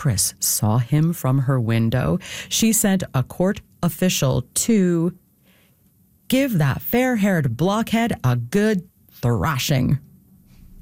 actress saw him from her window, she sent a court official to give that fair-haired blockhead a good thrashing.